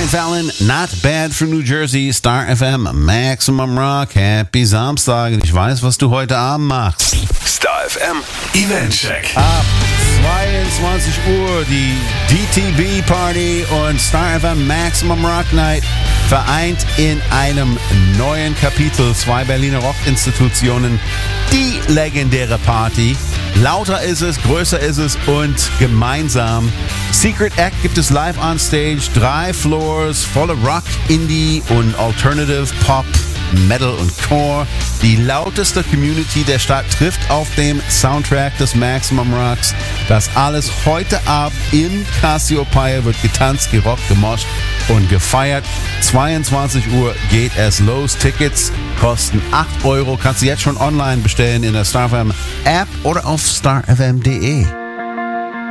Brian Fallon, Not Bad from New Jersey, Star FM, Maximum Rock, Happy Samstag. Ich weiß, was du heute Abend machst. Star FM Eventcheck. Ab 22 Uhr die DTB Party und Star FM Maximum Rock Night vereint in einem neuen Kapitel 2 Berliner Rockinstitutionen die legendäre Party. Lauter ist es, größer ist es und gemeinsam. Secret Act gibt es live on stage, 3 Floors, voller Rock, Indie und Alternative Pop, Metal und Core. Die lauteste Community der Stadt trifft auf dem Soundtrack des Maximum Rocks. Das alles heute Abend im Cassiopeia wird getanzt, gerockt, gemoscht und gefeiert. 22 Uhr geht es los. Tickets kosten 8 Euro. Kannst du jetzt schon online bestellen in der StarFM App oder auf starfm.de.